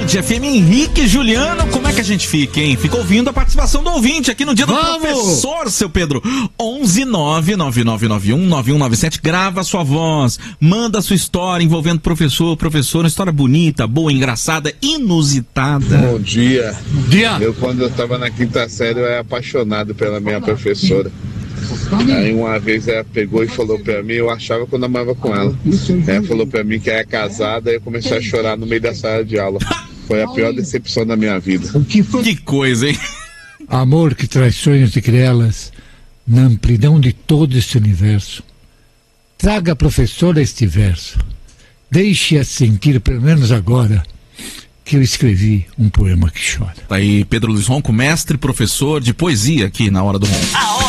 Tarde FM, Henrique e Juliano, como é que a gente fica, hein? Fica ouvindo a participação do ouvinte aqui no dia do professor, seu Pedro. 11999919197, grava sua voz, manda sua história envolvendo professor, uma história bonita, boa, engraçada, inusitada. Bom dia. Quando eu tava na quinta série, eu era apaixonado pela minha professora. Aí uma vez ela pegou e falou pra mim, eu achava que eu namorava com ela. Ela falou pra mim que era casada, e eu comecei a chorar no meio da sala de aula. Foi a pior decepção da minha vida. Que coisa, hein? Amor que traz sonhos de crelas na amplidão de todo este universo. Traga à professora este verso. Deixe-a sentir, pelo menos agora, que eu escrevi um poema que chora. Tá aí Pedro Luiz Ronco, mestre, professor de poesia aqui na Hora do Ronco.